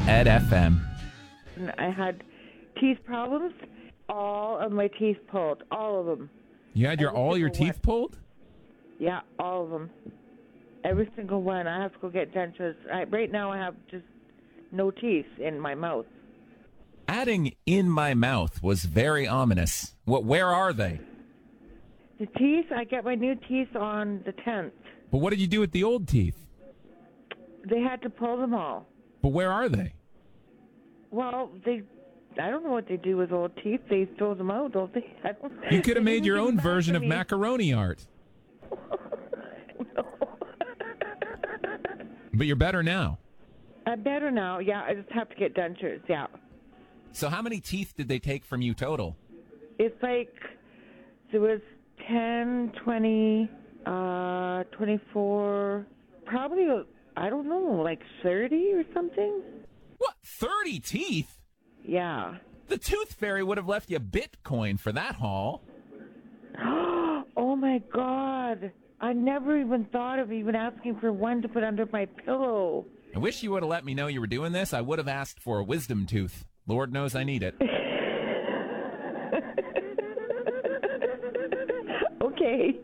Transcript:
Ed FM. I had teeth problems. All of my teeth pulled. All of them. You had all your teeth pulled? Yeah, all of them. Every single one. I have to go get dentures. Right now I have just no teeth in my mouth. Adding "in my mouth" was very ominous. Where are they? The teeth, I get my new teeth on the 10th. But what did you do with the old teeth? They had to pull them all. But where are they? Well, I don't know what they do with old teeth. They throw them out, don't they? You could have made your own version of macaroni art. No. But you're better now. I'm better now. Yeah, I just have to get dentures. Yeah. So how many teeth did they take from you total? It's like there was 10, 20, 24, probably, I don't know, like 30 or something. What, 30 teeth? Yeah. The Tooth Fairy would have left you Bitcoin for that haul. Oh, my God. I never even thought of even asking for one to put under my pillow. I wish you would have let me know you were doing this. I would have asked for a wisdom tooth. Lord knows I need it. Okay.